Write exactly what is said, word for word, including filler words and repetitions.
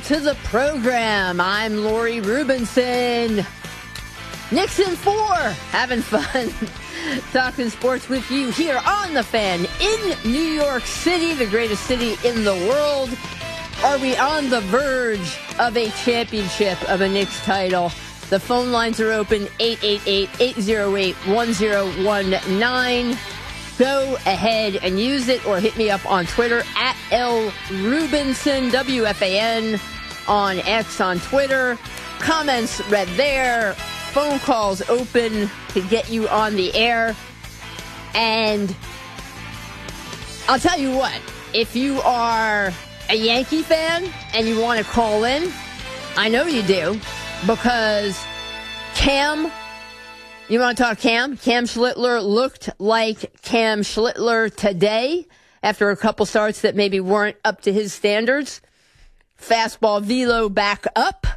to the program. I'm Lori Rubinson. Nixon four, having fun talking sports with you here on The Fan in New York City, the greatest city in the world. Are we on the verge of a championship, of a Knicks title? The phone lines are open, eight eight eight, eight oh eight, one oh one nine. Go ahead and use it or hit me up on Twitter at L Rubinson, W F A N, on X on Twitter. Comments read there. Phone calls open to get you on the air. And I'll tell you what, if you are a Yankee fan and you want to call in, I know you do, because Cam... You want to talk Cam? Cam Schlittler looked like Cam Schlittler today after a couple starts that maybe weren't up to his standards. Fastball velo back up.